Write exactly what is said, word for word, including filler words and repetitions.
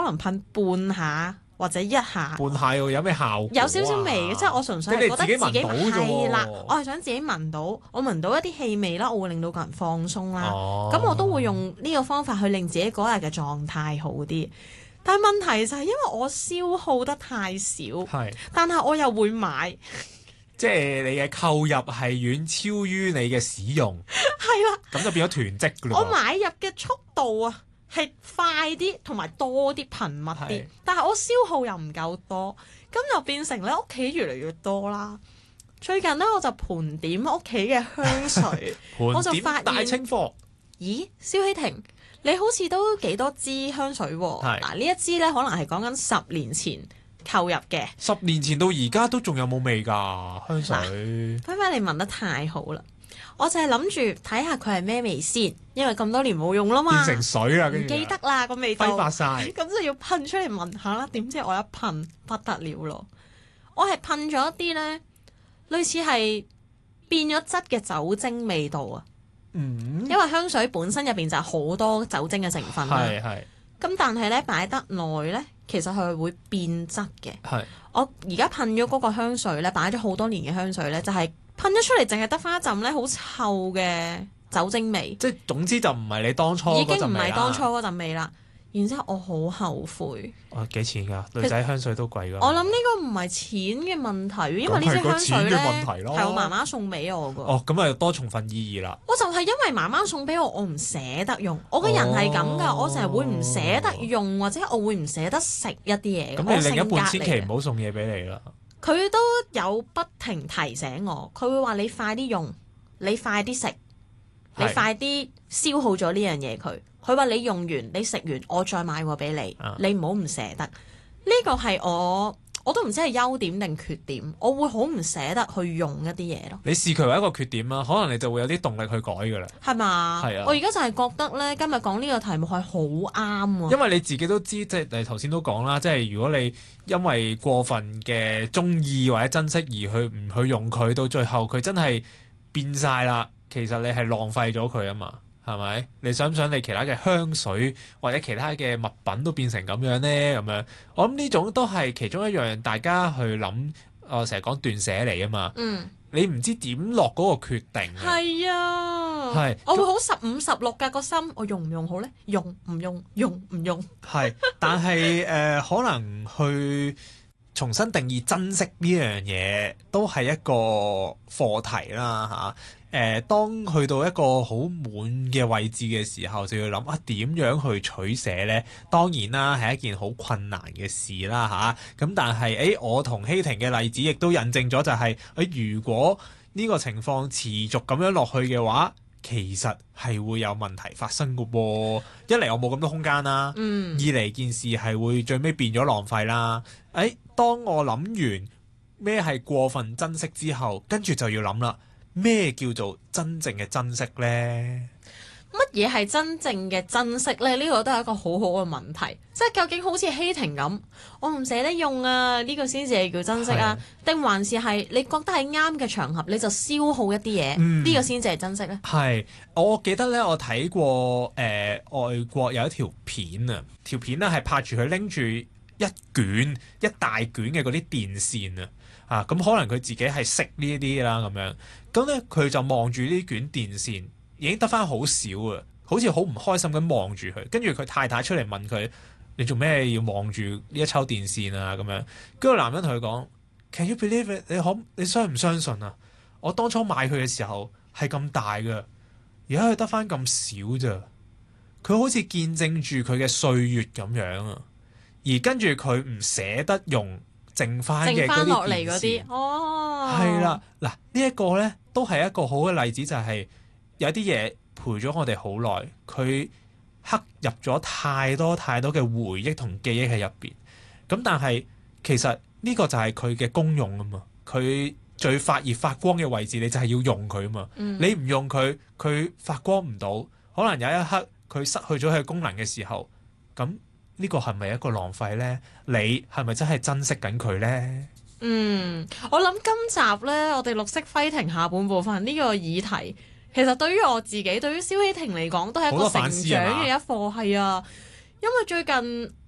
能噴半下或者一下。 半下又有咩效果啊？ 有少少味嘅，即係我純粹係覺得自己即係你自己聞到啫喎係啦，我係想自己聞到，我聞到一啲氣味啦，我會令到個人放鬆啦。 哦， 咁我都會用呢個方法去令自己嗰日嘅狀態好啲。但係問題就係因為我消耗得太少， 係， 但係我又會買， 即係你嘅購入係遠超於你嘅使用， 係啦， 咁就變咗囤積㗎咯。 我買入嘅速度啊係快啲同埋多啲頻密啲係， 但係我消耗又唔夠多，咁就變成咧屋企越嚟越多啦。最近咧我就盤點屋企嘅香水，我就盤點發現大清貨， 咦，蕭希婷，你好似都幾多支香水喎？ 係嗱，呢一支咧可能係講緊十年前購入嘅。 十年前到而家都仲有冇味㗎香水？ 輝輝，你聞得太好啦！我就係諗住睇下佢係咩味先，因為咁多年冇用啦嘛， 變成水啦，跟住唔記得啦個味道， 揮發晒。 咁就要噴出嚟聞下啦。點知我一噴不得了咯！我係噴咗一啲咧，類似係變咗質嘅酒精味道啊！ 嗯， 因為香水本身入邊就係好多酒精嘅成分啦。 係係咁但係咧擺得耐咧，其實佢係會變質嘅。 係。 我而家噴咗嗰個香水咧，擺咗好多年嘅香水咧，就係、是、噴咗出嚟，淨係得返一陣咧好臭嘅酒精味， 即係總之就唔係你當初已經唔嗰陣味啦係當初嗰陣味啦。然之後我好後悔。 哦，幾錢㗎？女仔香水都貴㗎。 我諗呢個唔係錢嘅問題，因為呢支香水咧咁係個錢嘅問題咯係我媽媽送俾我㗎。 哦，咁啊多重份意義啦。 我就係因為媽媽送俾我，我唔捨得用。我個人係咁㗎， 哦我成日會唔捨得用，或者我會唔捨得食一啲嘢。 咁你另一半我性格嚟嘅千祈唔好送嘢俾你啦。 佢都有不停提醒我，佢會話你快啲用，你快啲食，你係快啲消耗咗呢樣嘢佢。佢話你用完，你食完，我再買過俾你， 啊你唔好唔捨得。呢個係我我都唔知係優點定缺點，我會好唔捨得去用一啲嘢咯。 你視佢為一個缺點啦，可能你就會有啲動力去改㗎啦。 係嘛？ 係啊我而家就係覺得咧，今日講呢個題目係好啱啊！ 因為你自己都知，即係你頭先都講啦，即係如果你因為過分嘅中意或者珍惜而去唔去用佢，到最後佢真係變晒啦，其實你係浪費咗佢啊嘛。係咪？你想唔想你其他嘅香水或者其他嘅物品都變成咁樣呢？咁樣，我諗呢種都係其中一樣大家去諗。我成日講斷捨離啊嘛。 嗯， 你唔知點落嗰個決定。 係啊， 係我會好十五十六㗎個心，我用唔用好呢？用唔用？用唔用？ 係，但係誒、呃，可能去重新定義珍惜呢樣嘢，都係一個課題啦嚇。誒、呃，當去到一個好滿嘅位置嘅時候，就要諗啊點樣去取捨呢？當然啦，係一件好困難嘅事啦吓，咁、啊、但係誒、欸，我同希婷嘅例子亦都印證咗、就係，就係誒，如果呢個情況持續咁樣落去嘅話，其實係會有問題發生嘅喎。一嚟我冇咁多空間啦， 嗯、 二嚟件事係會最尾變咗浪費啦。誒、欸，當我諗完咩係過分珍惜之後，跟住就要諗啦。咩叫做真正嘅珍惜呢？ 乜嘢係真正嘅珍惜呢？呢、呢個都係一個好好嘅問題。即係究竟好似希婷咁，我唔捨得用啊，呢、呢個先至係叫珍惜啊？定還是係你覺得係啱嘅場合，你就消耗一啲嘢，呢、嗯、個先至係珍惜呢？ 係，我記得咧，我睇過誒、呃、外國有一條片啊，條片咧係拍住佢拎住一卷一大卷嘅嗰啲電線啊。啊，咁可能佢自己係識呢一啲啦，咁樣，咁咧佢就望住呢卷電線，已經得返好少啊，好似好唔開心咁望住佢。跟住佢太太出嚟問佢：你做咩要望住呢一抽電線啊？咁樣，跟住男人同佢講：Can you believe it？你可你相唔相信啊？我當初買佢嘅時候係咁大㗎，而家佢得返咁少咋？佢好似見證住佢嘅歲月咁樣啊，而跟住佢唔捨得用。剩翻嘅嗰啲電線， 哦， 係啦，嗱呢一個咧都係一個好嘅例子，就係、是、有啲嘢陪咗我哋好耐，佢刻入咗太多太多嘅回憶同記憶喺入邊。咁但係其實呢個就係佢嘅功用啊嘛，佢最發熱發光嘅位置，你就係要用佢啊嘛。嗯、你唔用佢，佢發光唔到，可能有一刻佢失去咗佢嘅功能嘅時候，咁。呢個係咪一個浪費呢？你係咪真係珍惜緊佢呢？ 嗯，我諗今集呢，我哋綠色輝婷下半部分呢個議題，其實對於我自己，對於蕭希婷嚟講，都係一個成長嘅一課。係啊，因為最近